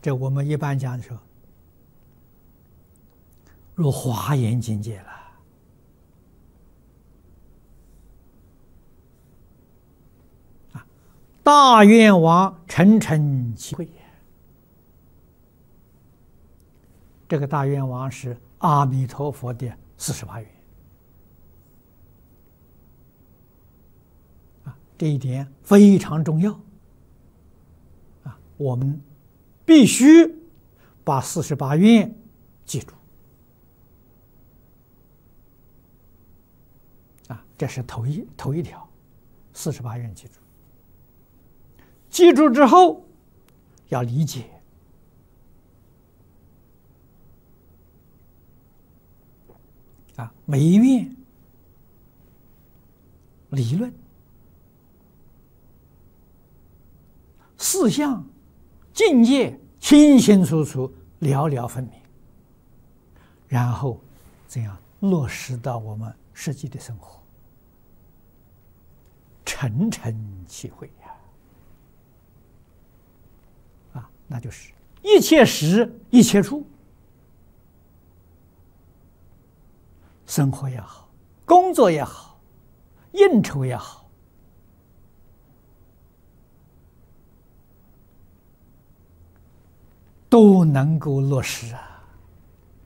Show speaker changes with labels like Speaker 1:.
Speaker 1: 这我们一般讲的时候，入华严境界了。大愿王诚诚其会，这个大愿王是阿弥陀佛的48愿这一点非常重要我们必须把48愿记住这是头一条，48愿记住。记住之后，要理解每一愿理论、事项、境界清清楚楚、了了分明，然后这样落实到我们实际的生活，诚诚其会那就是一切时一切处，生活也好，工作也好，应酬也好，都能够落实